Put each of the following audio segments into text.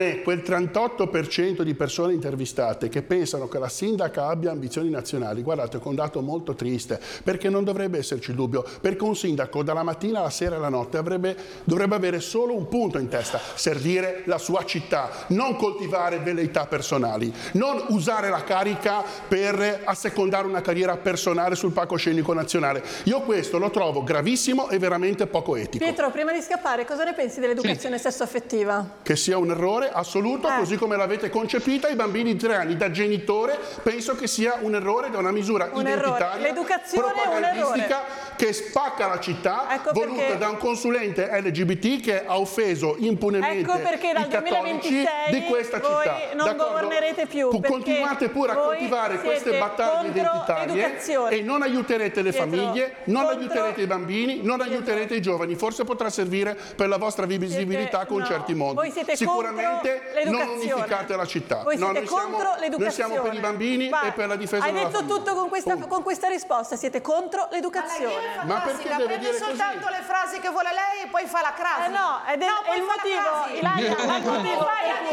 Quel 38% di persone intervistate che pensano che la sindaca abbia ambizioni nazionali, guardate, è un dato molto triste, perché non dovrebbe esserci dubbio, perché un sindaco dalla mattina alla sera e alla notte dovrebbe avere solo un punto in testa: servire la sua città, non coltivare velleità personali, non usare la carica per assecondare una carriera personale sul palcoscenico nazionale. Io questo lo trovo gravissimo e veramente poco etico. Pietro, prima di scappare, cosa ne pensi dell'educazione sessuaffettiva? Che sia un errore assoluto, così come l'avete concepita. I bambini di 3 anni, da genitore, penso che sia un errore ed è una misura identitaria, propagandistica, che spacca la città, voluta da un consulente LGBT che ha offeso impunemente i cattolici di questa città. Non governerete più. Continuate pure a coltivare queste battaglie identitarie e non aiuterete le famiglie, non aiuterete i bambini, non aiuterete i giovani. Forse potrà servire per la vostra visibilità con certi modi. Sicuramente non unificate la città. Voi siete contro l'educazione. Noi siamo per i bambini e per la difesa della famiglia. Hai detto tutto con questa risposta, siete contro l'educazione. Ma perché deve prende dire soltanto così? le frasi che vuole lei e poi fa la crasi. No, è il motivo, Ilaria, è il motivo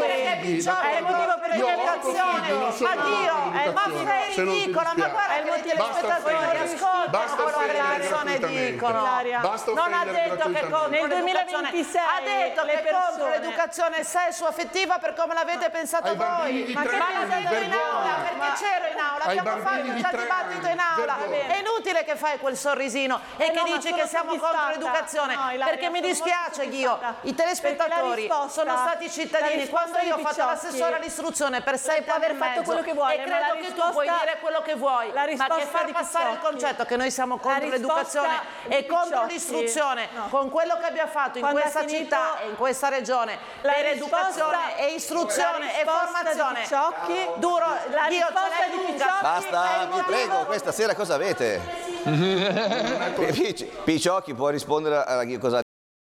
per cui l'educazione. Ma sei ridicola, ma guarda che i telespettatori ascoltano quello che le persone dicono. Non ha detto che nel 2026 ha detto che è contro l'educazione sessuo-affettiva per come l'avete pensato voi. Ma che l'ha detto in aula, perché c'ero in aula, abbiamo fatto già dibattito in aula. È inutile che fai quel sorrisino e che dici che siamo contro l'educazione, perché mi dispiace, Ghio, i telespettatori sono stati cittadini. Quando io ho fatto l'assessore all'istruzione per 7 anni e mezzo, e credo che tu puoi dire quello che vuoi, ma che far passare il concetto che noi siamo contro l'educazione e contro l'istruzione, con quello che abbiamo fatto in questa città e in questa regione per educazione e istruzione e formazione, duro, io ce l'ho lunga. Basta, vi prego, questa sera cosa avete? Picciocchi può rispondere a cosa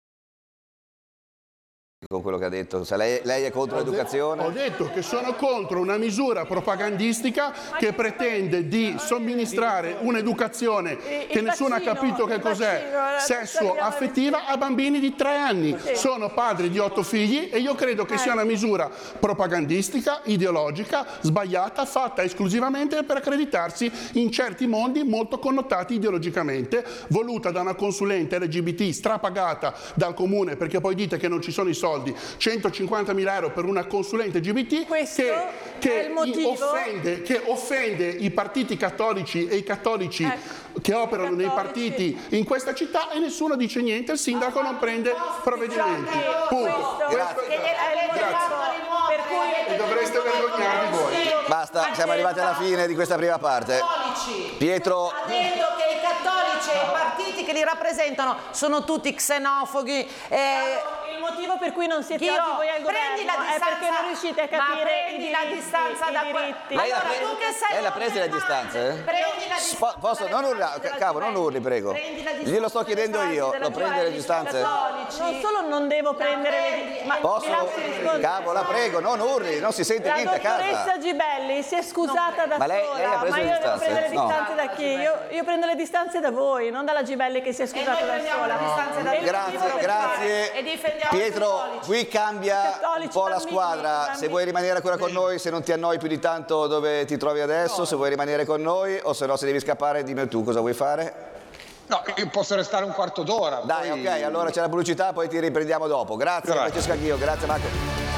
con quello che ha detto. Se lei è contro l'educazione? Ho detto che sono contro una misura propagandistica che pretende di somministrare un'educazione che nessuno ha capito che cos'è, sessuo-affettiva, a bambini di 3 anni. Sono padri di 8 figli e io credo che sia una misura propagandistica, ideologica, sbagliata, fatta esclusivamente per accreditarsi in certi mondi molto connotati ideologicamente, voluta da una consulente LGBT strapagata dal comune, perché poi dite che non ci sono i soldi, 150.000 euro per una consulente LGBT che offende i partiti cattolici e i cattolici che operano nei partiti in questa città e nessuno dice niente, il sindaco non prende provvedimenti. Punto. E dovreste vergognarvi voi. Basta, siamo arrivati alla fine di questa prima parte. Pietro Ha detto che i cattolici e i partiti che li rappresentano sono tutti xenofobi. Il motivo per cui non siete oggi voi al governo è perché non riuscite a capire la distanza da diritti. Lei l'ha presa le distanze? Prendi la distanza. Posso? Non urlare, cavolo, non urli, prego. Glielo sto chiedendo io, lo prende le distanze? Non solo non devo prendere le distanze, Posso? Cavolo, la prego, non urli, non si sente niente a casa. La dottoressa Gibelli si è scusata da sola, lei ha preso le io devo distanze? prendere le distanze da chi? Io prendo le distanze da voi, non dalla Gibelli che si è scusata da sola. Grazie. Pietro, qui cambia un po' la squadra. Se vuoi rimanere ancora con noi, se non ti annoi più di tanto dove ti trovi adesso, se vuoi rimanere con noi o se no se devi scappare dimmi tu cosa vuoi fare. No, io posso restare un quarto d'ora. Dai, ok, allora c'è la pubblicità, poi ti riprendiamo dopo. Grazie Francesca Ghio, grazie Marco.